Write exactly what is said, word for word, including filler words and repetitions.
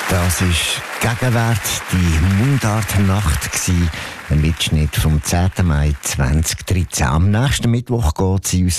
Das ist Gegenwart, die Mundartnacht gsi, ein Mitschnitt vom zehnten Mai zweitausenddreizehn. Am nächsten Mittwoch geht sie uns